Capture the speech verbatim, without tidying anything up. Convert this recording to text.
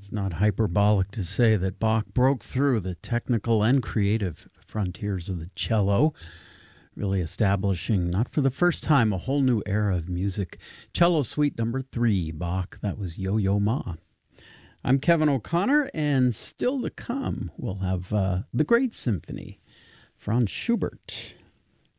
It's not hyperbolic to say that Bach broke through the technical and creative frontiers of the cello, really establishing, not for the first time, a whole new era of music. Cello Suite number three, Bach, that was Yo-Yo Ma. I'm Kevin O'Connor, and still to come, we'll have uh, The Great Symphony, Franz Schubert.